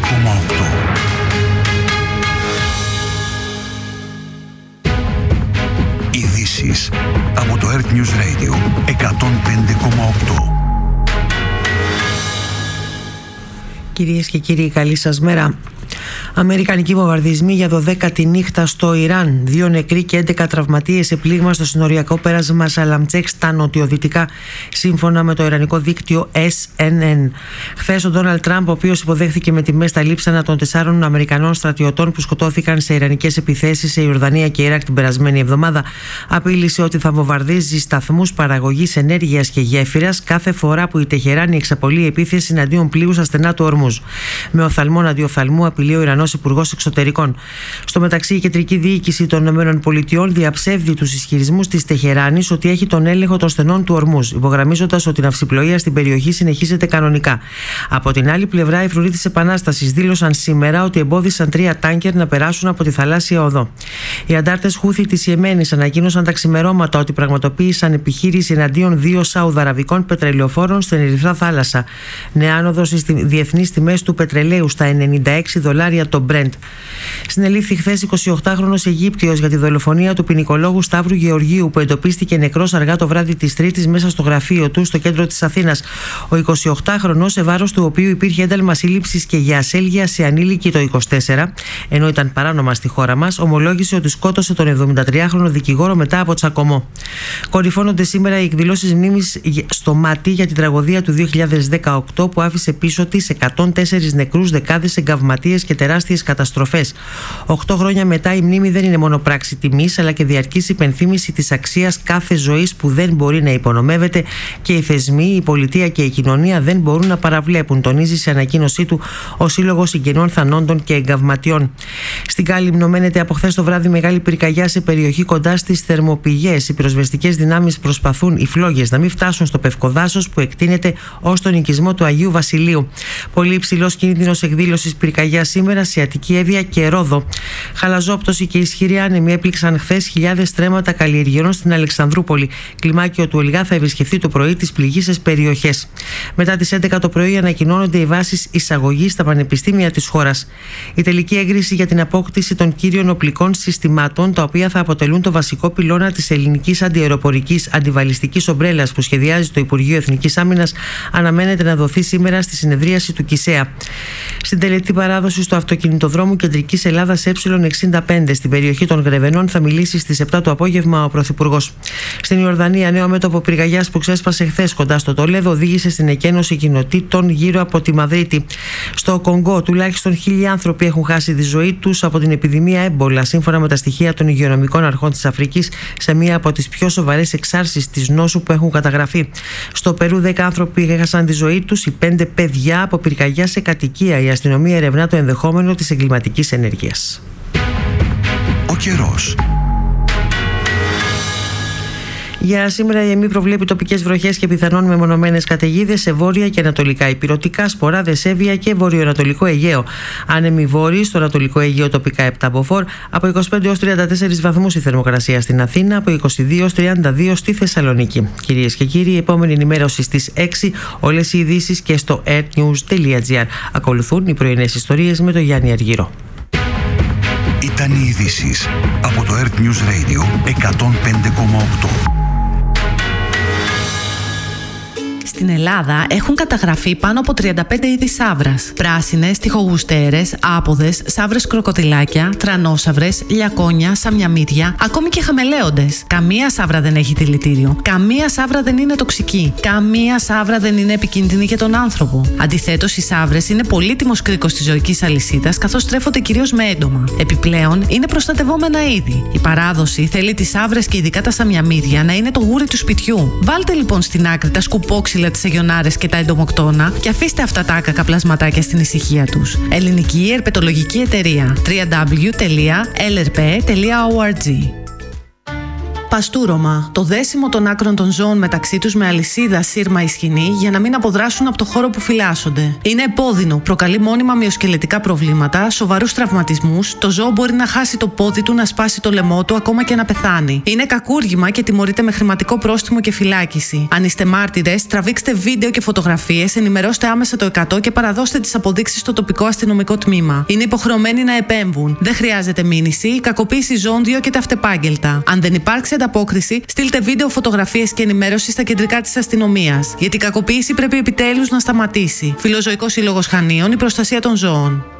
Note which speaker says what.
Speaker 1: Ειδήσεις από το Earth News Radio 105,8.
Speaker 2: Κυρίες και κύριοι, καλή σας μέρα. Αμερικανικοί βομβαρδισμοί για 12η νύχτα στο Ιράν. 2 νεκροί και 11 τραυματίες σε πλήγμα στο συνοριακό πέρασμα Σαλαμτσέκ στα νοτιοδυτικά, σύμφωνα με το ιρανικό δίκτυο SNN. Χθες ο Ντόναλντ Τραμπ, ο οποίος υποδέχθηκε με τιμές τα λείψανα των 4 Αμερικανών στρατιωτών που σκοτώθηκαν σε ιρανικές επιθέσεις σε Ιορδανία και Ιράκ την περασμένη εβδομάδα, απείλησε ότι θα βομβαρδίζει σταθμούς παραγωγής ενέργειας και γέφυρας κάθε φορά που η Τεχεράνη εξαπολύει επίθεση εναντίον πλοίου στα στενά του Ορμούζ. Με οφθαλμόν αντιοφθαλμού, απειλεί ο Ιρανός Υπουργός Εξωτερικών. Στο μεταξύ, η κεντρική διοίκηση των ΗΠΑ διαψεύδει τους ισχυρισμούς της Τεχεράνης ότι έχει τον έλεγχο των στενών του Ορμούζ, υπογραμμίζοντας ότι η ναυσιπλοεία στην περιοχή συνεχίζεται κανονικά. Από την άλλη πλευρά, οι φρουροί της Επανάστασης δήλωσαν σήμερα ότι εμπόδισαν 3 τάνκερ να περάσουν από τη θαλάσσια οδό. Οι αντάρτες Χούθι της Ιεμένης ανακοίνωσαν τα ξημερώματα ότι πραγματοποίησαν επιχείρηση εναντίον 2 σαουδαραβικών πετρελαιοφόρων στην Ερυθρά Θάλασσα. Νέα άνοδος στις διεθνείς τιμές του πετρελαίου στα $96 το Brent. Συνελήφθη χθες 28χρονος Αιγύπτιος για τη δολοφονία του ποινικολόγου Σταύρου Γεωργίου, που εντοπίστηκε νεκρός αργά το βράδυ της Τρίτης μέσα στο γραφείο του στο κέντρο της Αθήνας. Ο 28χρονος, σε βάρος του οποίου υπήρχε ένταλμα σύλληψης και για ασέλγεια σε ανήλικη το 24, ενώ ήταν παράνομα στη χώρα μας, ομολόγησε ότι σκότωσε τον 73χρονο δικηγόρο μετά από τσακωμό. Κορυφώνονται σήμερα οι εκδηλώσεις μνήμης στο Μάτι για την τραγωδία του 2018 που άφησε πίσω της 104 νεκρούς, δεκάδες εγκαυματίες και τεράστιες καταστροφές. 8 χρόνια μετά, η μνήμη δεν είναι μόνο πράξη τιμής, αλλά και διαρκής υπενθύμηση της αξίας κάθε ζωής που δεν μπορεί να υπονομεύεται και οι θεσμοί, η πολιτεία και η κοινωνία δεν μπορούν να παραβλέπουν, τονίζει σε ανακοίνωσή του ο Σύλλογος Συγγενών Θανόντων και Εγκαυματιών. Στην Κάλυμνο μένεται από χθες το βράδυ μεγάλη πυρκαγιά σε περιοχή κοντά στις θερμοπηγές. Οι πυροσβεστικές δυνάμεις προσπαθούν οι φλόγες να μην φτάσουν στο Πευκοδάσος που εκτείνεται ως τον οικισμό του Αγίου Βασιλείου. Πολύ υψηλός κίνδυνος εκδήλωσης πυρκαγιάς σήμερα σε Αττική Εύβοια και Ρόδο. Χαλαζόπτωση και ισχυροί άνεμοι έπληξαν χθες χιλιάδες στρέμματα καλλιεργειών στην Αλεξανδρούπολη. Κλιμάκιο του Ελγά θα επισκεφθεί το πρωί τις πληγείσες περιοχές. Μετά τις 11 το πρωί ανακοινώνονται οι βάσεις εισαγωγής στα πανεπιστήμια της χώρας. Η τελική έγκριση για την απόκτηση των κύριων οπλικών συστημάτων, τα οποία θα αποτελούν το βασικό πυλώνα της ελληνικής αντιαεροπορικής αντιβαλιστικής ομπρέλας που σχεδιάζει το Υπουργείο Εθνικής Άμυνας, αναμένεται να δοθεί σήμερα στη συνεδρίαση του ΚΙΣΕΑ. Στην τελετή παράδοση στο αυτοκινητοδρόμο Κεντρικής Ελλάδας Ε65 στην περιοχή των Γρεβενών θα μιλήσει στις 7 το απόγευμα ο Πρωθυπουργός. Στην Ιορδανία, νέο μέτωπο πυρκαγιάς που ξέσπασε χθες κοντά στο Τολέδο οδήγησε στην εκένωση κοινοτήτων γύρω από τη Μαδρίτη. Στο Κονγκό, τουλάχιστον 1.000 άνθρωποι έχουν χάσει τη ζωή τους από την επιδημία έμπολα, σύμφωνα με τα στοιχεία των υγειονομικών αρχών της Αφρικής, σε μία από τις πιο σοβαρές εξάρσεις της νόσου που έχουν καταγραφεί. Στο Περού, 10 άνθρωποι έχασαν τη ζωή τους, οι 5 παιδιά από πυρκαγιά σε κατοικία. Η αστυνομία ερευνά το ενδεχόμενο της εγκληματικής ενέργειας.
Speaker 1: Ο καιρός.
Speaker 2: Για σήμερα η ΕΜΗ προβλέπει τοπικές βροχές και πιθανόν μεμονωμένες καταιγίδες σε βόρεια και ανατολικά ηπειρωτικά, σποράδες Εύβοια και βορειοανατολικό Αιγαίο. Άνεμοι βόρειοι στο ανατολικό Αιγαίο τοπικά 7 μποφόρ, από 25 έως 34 βαθμούς η θερμοκρασία στην Αθήνα, από 22 έως 32 στη Θεσσαλονίκη. Κυρίες και κύριοι, η επόμενη ενημέρωση στις 6, όλες οι ειδήσεις και στο earthnews.gr. Ακολουθούν οι πρωινές ιστορίες με τον Γιάννη Αργύρο.
Speaker 1: Ήταν οι ειδήσεις από το Earth News Radio 105,8.
Speaker 3: Στην Ελλάδα έχουν καταγραφεί πάνω από 35 είδη σαύρας. Πράσινες, τοιχογουστέρες, άποδες, σαύρες κροκοδιλάκια, τρανόσαυρες, λιακόνια, σαμιαμίδια, ακόμη και χαμελέοντες. Καμία σαύρα δεν έχει δηλητήριο. Καμία σαύρα δεν είναι τοξική. Καμία σαύρα δεν είναι επικίνδυνη για τον άνθρωπο. Αντιθέτως, οι σαύρες είναι πολύτιμος κρίκος της ζωικής αλυσίδας, καθώς τρέφονται κυρίως με έντομα. Επιπλέον, είναι προστατευόμενα είδη. Η παράδοση θέλει τις σαύρες και ειδικά τα σαμιαμίδια να είναι το γούρι του σπιτιού. Βάλτε λοιπόν στην άκρη τα σκουπόξυλα, τις αγιονάρες και τα εντομοκτώνα και αφήστε αυτά τα άκακα πλασματάκια στην ησυχία τους. Ελληνική Ερπετολογική Εταιρεία. www.lrp.org. Παστούρωμα. Το δέσιμο των άκρων των ζώων μεταξύ τους με αλυσίδα, σύρμα ή σκοινή για να μην αποδράσουν από το χώρο που φυλάσσονται. Είναι επώδυνο, προκαλεί μόνιμα μυοσκελετικά προβλήματα, σοβαρούς τραυματισμούς, το ζώο μπορεί να χάσει το πόδι του, να σπάσει το λαιμό του, ακόμα και να πεθάνει. Είναι κακούργημα και τιμωρείται με χρηματικό πρόστιμο και φυλάκιση. Αν είστε μάρτυρες, τραβήξτε βίντεο και φωτογραφίες, ενημερώστε άμεσα το 100 και παραδώστε τις αποδείξεις στο τοπικό αστυνομικό τμήμα. Είναι υποχρεωμένοι να επέμβουν. Δεν χρειάζεται μήνυση. Η κακοποίηση ζώων διώκεται αυτεπάγγελτα. Αν δεν υπάρξει ανταπόκριση, στείλτε βίντεο, φωτογραφίες και ενημέρωση στα κεντρικά της αστυνομίας. Γιατί η κακοποίηση πρέπει επιτέλους να σταματήσει. Φιλοζωικός Σύλλογος Χανίων, η προστασία των ζώων.